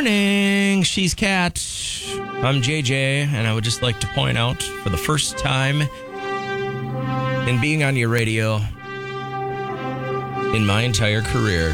morning. She's Kat. I'm JJ, and I would just like to point out for the first time in being on your radio in my entire career,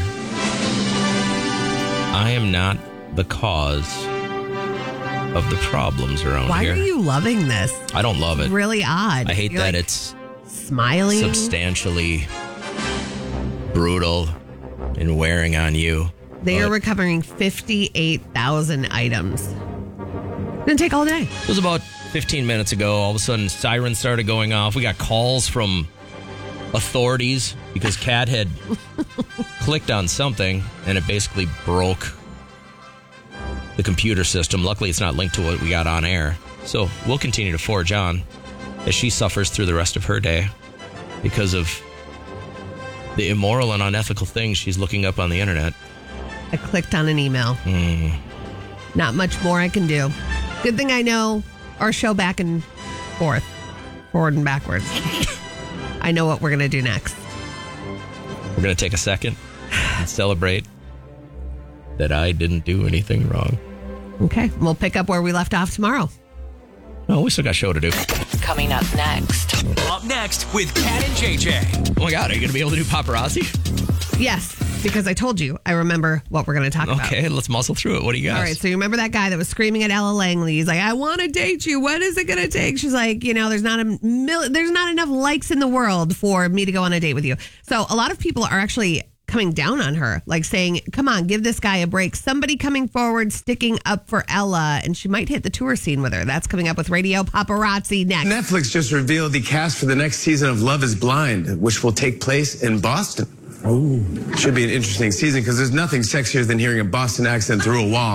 I am not the cause of the problems around here. Why are you loving this? I don't love it. Really odd. I hate that it's smiling, substantially brutal and wearing on you. They are recovering 58,000 items. It's going to take all day. It was about 15 minutes ago. All of a sudden, sirens started going off. We got calls from authorities because Kat had clicked on something and it basically broke the computer system. Luckily, it's not linked to what we got on air. So we'll continue to forge on as she suffers through the rest of her day because of the immoral and unethical things she's looking up on the internet. I clicked on an email. Not much more I can do. Good thing I know our show back and forth, forward and backwards. I know what we're going to do next. We're going to take a second and celebrate that I didn't do anything wrong. Okay. We'll pick up where we left off tomorrow. Oh, we still got a show to do. Coming up next. Up next with Kat and JJ. Oh my God, are you going to be able to do paparazzi? Yes, because I told you. I remember what we're going to talk about. Okay, let's muscle through it. What do you got? All right, so you remember that guy that was screaming at Ella Langley? He's like, I want to date you. What is it going to take? She's like, there's not enough likes in the world for me to go on a date with you. So a lot of people are actually coming down on her, like saying, come on, give this guy a break. Somebody coming forward, sticking up for Ella, and she might hit the tour scene with her. That's coming up with Radio Paparazzi next. Netflix just revealed the cast for the next season of Love is Blind, which will take place in Boston. Oh, should be an interesting season because there's nothing sexier than hearing a Boston accent through a wall.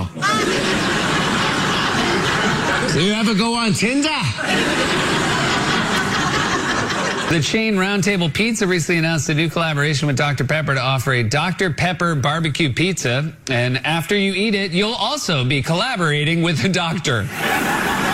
Do you ever go on Tinder? The chain Roundtable Pizza recently announced a new collaboration with Dr. Pepper to offer a Dr. Pepper barbecue pizza. And after you eat it, you'll also be collaborating with the doctor.